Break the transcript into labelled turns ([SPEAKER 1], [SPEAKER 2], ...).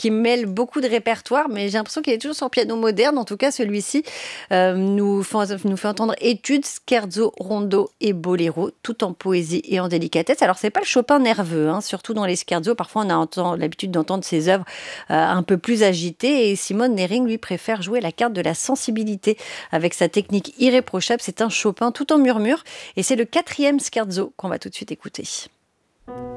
[SPEAKER 1] qui mêle beaucoup de répertoires, mais j'ai l'impression qu'il est toujours sur piano moderne. En tout cas, celui-ci nous fait entendre études, scherzo, rondo et boléro, tout en poésie et en délicatesse. Alors, c'est pas le Chopin nerveux, hein, surtout dans les scherzos. Parfois, l'habitude d'entendre ses œuvres un peu plus agitées. Et Simone Nering, lui, préfère jouer la carte de la sensibilité avec sa technique irréprochable. C'est un Chopin tout en murmure. Et c'est le 4e scherzo qu'on va tout de suite écouter.